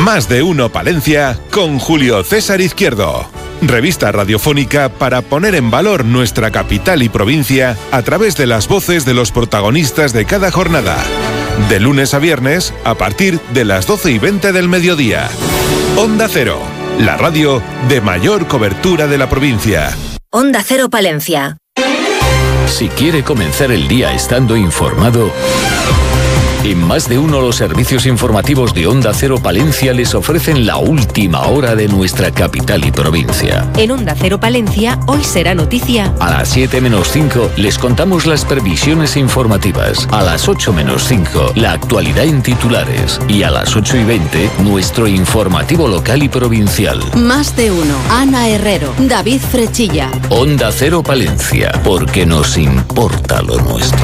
Más de uno Palencia con Julio César Izquierdo. Revista radiofónica para poner en valor nuestra capital y provincia a través de las voces de los protagonistas de cada jornada. De lunes a viernes a partir de las 12:20 del mediodía. Onda Cero, la radio de mayor cobertura de la provincia. Onda Cero Palencia. Si quiere comenzar el día estando informado, en Más de Uno los servicios informativos de Onda Cero Palencia les ofrecen la última hora de nuestra capital y provincia. En Onda Cero Palencia, hoy será noticia. A las 7 menos 5 les contamos las previsiones informativas. A las 8 menos 5 la actualidad en titulares. Y a las 8:20 nuestro informativo local y provincial. Más de Uno. Ana Herrero, David Frechilla. Onda Cero Palencia, porque nos importa lo nuestro.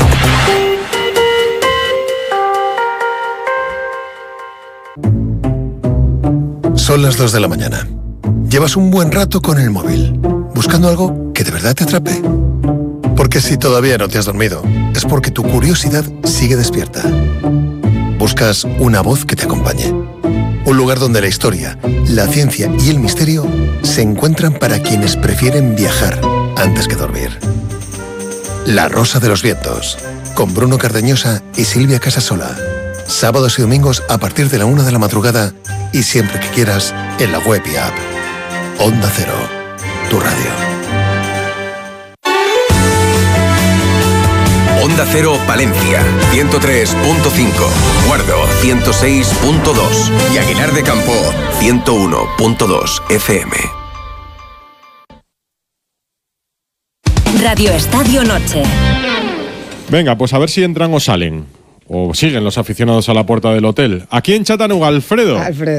Son las 2 de la mañana. Llevas un buen rato con el móvil, buscando algo que de verdad te atrape. Porque si todavía no te has dormido, es porque tu curiosidad sigue despierta. Buscas una voz que te acompañe. Un lugar donde la historia, la ciencia y el misterio se encuentran para quienes prefieren viajar antes que dormir. La Rosa de los Vientos, con Bruno Cardeñosa y Silvia Casasola. Sábados y domingos a partir de la 1 de la madrugada y siempre que quieras en la web y app. Onda Cero, tu radio. Onda Cero Palencia, 103.5, Guardo, 106.2 y Aguilar de Campo, 101.2 FM. Radio Estadio Noche. Venga, pues a ver si entran o salen. O siguen los aficionados a la puerta del hotel. Aquí en Chattanooga, Alfredo.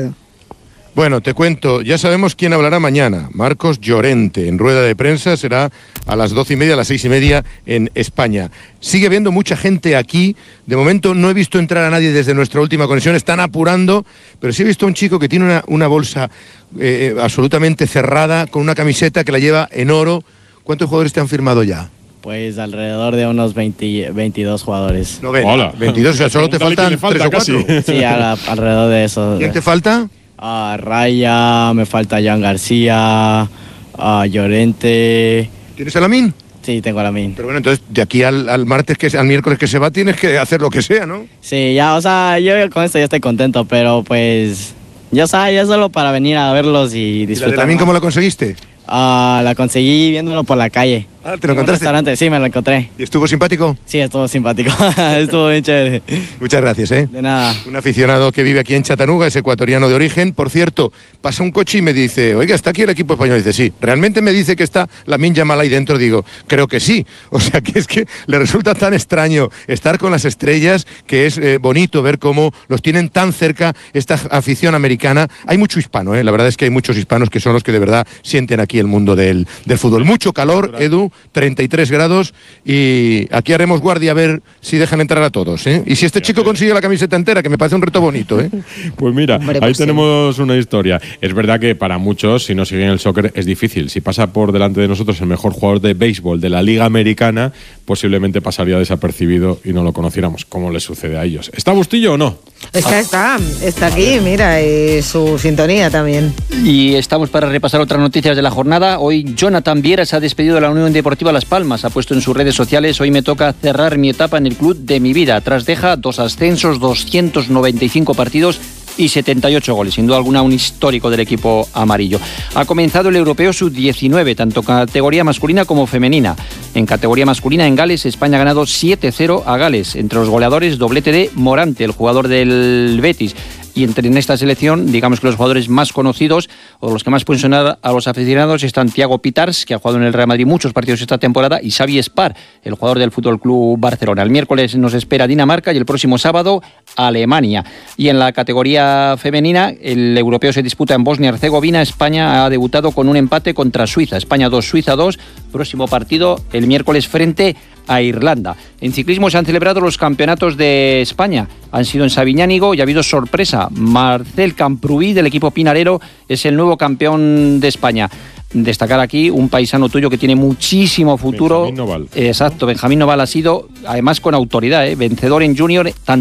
Bueno, te cuento, ya sabemos quién hablará mañana. Marcos Llorente, en rueda de prensa, será a las 12:30, a las 6:30 en España. Sigue habiendo mucha gente aquí. De momento no he visto entrar a nadie desde nuestra última conexión. Están apurando, pero sí he visto a un chico que tiene una bolsa absolutamente cerrada, con una camiseta que la lleva en oro. ¿Cuántos jugadores te han firmado ya? Pues alrededor de unos 22 jugadores. No, Hola. 22, o sea, solo te faltan 3 o 4. Sí, alrededor de eso. ¿Quién te falta? Raya, me falta Joan García, Llorente. ¿Tienes a Lamine? Sí, tengo a Lamine. Pero bueno, entonces de aquí al miércoles que se va tienes que hacer lo que sea, ¿no? Sí, ya, o sea, yo con esto ya estoy contento, pero pues ya sabes, ya solo para venir a verlos y disfrutar. ¿Y la de Lamine cómo la conseguiste? La conseguí viéndolo por la calle. ¿Te lo encontraste? Restaurante, sí, me lo encontré. ¿Y estuvo simpático? Sí, estuvo simpático. Estuvo bien chévere. Muchas gracias, ¿eh? De nada. Un aficionado que vive aquí en Chattanooga, es ecuatoriano de origen. Por cierto, pasa un coche y me dice, oiga, ¿está aquí el equipo español? Y dice, sí. ¿Realmente me dice que está Lamine Yamal ahí dentro? Digo, creo que sí. O sea, que es que le resulta tan extraño estar con las estrellas, que es bonito ver cómo los tienen tan cerca esta afición americana. Hay mucho hispano, ¿eh? La verdad es que hay muchos hispanos que son los que de verdad sienten aquí el mundo del fútbol. Mucho calor, Edu, 33 grados, y aquí haremos guardia a ver si dejan entrar a todos, ¿eh? Y si este chico consigue la camiseta entera, que me parece un reto bonito, ¿eh? Pues mira, ahí tenemos una historia. Es verdad que para muchos, si no siguen el soccer, es difícil. Si pasa por delante de nosotros el mejor jugador de béisbol de la Liga Americana, posiblemente pasaría desapercibido y no lo conociéramos, como le sucede a ellos. ¿Está Bustillo o no? Está aquí, mira, y su sintonía también. Y estamos para repasar otras noticias de la jornada. Hoy Jonathan Viera se ha despedido de la Unión Deportiva Las Palmas. Ha puesto en sus redes sociales: hoy me toca cerrar mi etapa en el club de mi vida. Tras deja 2 ascensos, 295 partidos y 78 goles. Sin duda alguna, un histórico del equipo amarillo. Ha comenzado el Europeo Sub-19, tanto categoría masculina como femenina. En categoría masculina, en Gales, España ha ganado 7-0 a Gales. Entre los goleadores, doblete de Morante, el jugador del Betis. Y en esta selección, digamos que los jugadores más conocidos o los que más pueden sonar a los aficionados están Thiago Pitars, que ha jugado en el Real Madrid muchos partidos esta temporada, y Xavi Espar, el jugador del Fútbol Club Barcelona. El miércoles nos espera Dinamarca y el próximo sábado Alemania. Y en la categoría femenina, el europeo se disputa en Bosnia-Herzegovina. España ha debutado con un empate contra Suiza. España 2, Suiza 2. Próximo partido el miércoles frente a Irlanda. En ciclismo se han celebrado los campeonatos de España. Han sido en Sabiñánigo y ha habido sorpresa. Marcel Camprubí, del equipo Pinarero, es el nuevo campeón de España. Destacar aquí un paisano tuyo que tiene muchísimo futuro. Benjamín Noval. Exacto, Benjamín Noval ha sido, además con autoridad, vencedor en junior, tanto